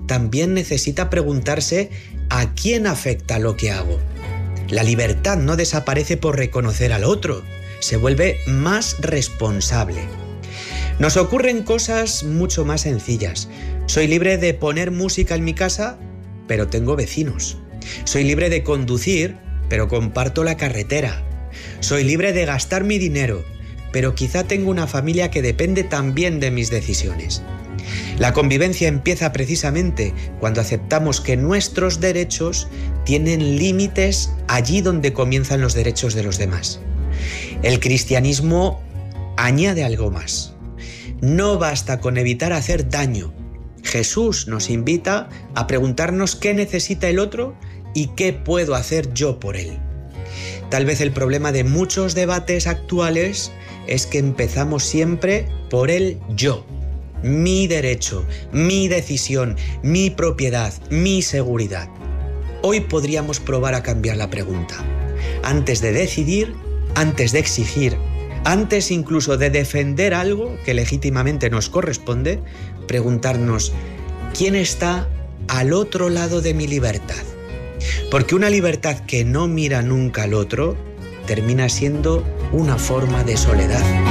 también necesita preguntarse a quién afecta lo que hago. La libertad no desaparece por reconocer al otro, se vuelve más responsable. Nos ocurren cosas mucho más sencillas. Soy libre de poner música en mi casa, pero tengo vecinos. Soy libre de conducir, pero comparto la carretera. Soy libre de gastar mi dinero, pero quizá tengo una familia que depende también de mis decisiones. La convivencia empieza precisamente cuando aceptamos que nuestros derechos tienen límites allí donde comienzan los derechos de los demás. El cristianismo añade algo más. No basta con evitar hacer daño. Jesús nos invita a preguntarnos qué necesita el otro y qué puedo hacer yo por él. Tal vez el problema de muchos debates actuales es que empezamos siempre por el yo. Mi derecho, mi decisión, mi propiedad, mi seguridad. Hoy podríamos probar a cambiar la pregunta. Antes de decidir, antes de exigir, antes incluso de defender algo que legítimamente nos corresponde, preguntarnos ¿quién está al otro lado de mi libertad? Porque una libertad que no mira nunca al otro termina siendo una forma de soledad.